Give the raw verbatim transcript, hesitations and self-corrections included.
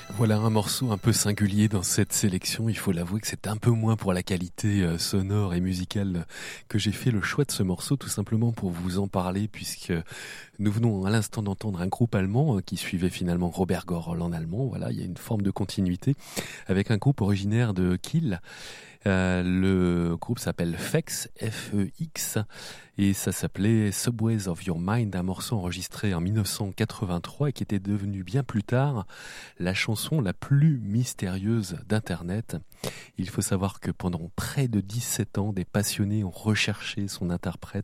Voilà un morceau un peu singulier dans cette sélection. Il faut l'avouer que c'est un peu moins pour la qualité euh, sonore et musicale que j'ai fait le choix de ce morceau, tout simplement pour vous en parler, puisque nous venons à l'instant d'entendre un groupe allemand euh, qui suivait finalement Robert Gorl en allemand. Voilà, il y a une forme de continuité avec un groupe originaire de Kiel. Euh, le groupe s'appelle Fex, F E X, et ça s'appelait Subways of Your Mind, un morceau enregistré en dix-neuf cent quatre-vingt-trois et qui était devenu bien plus tard la chanson la plus mystérieuse d'Internet. Il faut savoir que pendant près de dix-sept ans, des passionnés ont recherché son interprète